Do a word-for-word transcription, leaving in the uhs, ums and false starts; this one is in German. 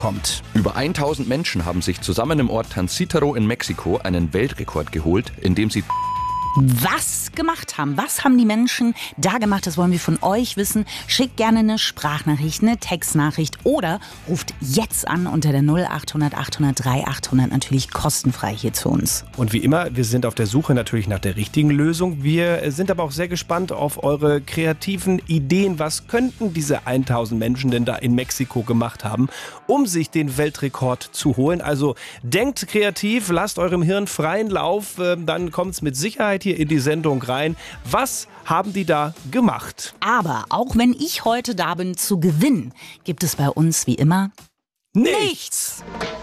kommt. Über tausend Menschen haben sich zusammen im Ort Tancítaro in Mexiko einen Weltrekord geholt, indem sie Was gemacht haben, was haben die Menschen da gemacht, das wollen wir von euch wissen. Schickt gerne eine Sprachnachricht, eine Textnachricht oder ruft jetzt an unter der null achthundert achthundert drei achthundert, natürlich kostenfrei hier zu uns. Und wie immer, wir sind auf der Suche natürlich nach der richtigen Lösung. Wir sind aber auch sehr gespannt auf eure kreativen Ideen. Was könnten diese tausend Menschen denn da in Mexiko gemacht haben, um sich den Weltrekord zu holen? Also denkt kreativ, lasst eurem Hirn freien Lauf, dann kommt es mit Sicherheit hier in die Sendung rein. Was haben die da gemacht? Aber auch wenn ich heute da bin zu gewinnen, gibt es bei uns wie immer Nichts!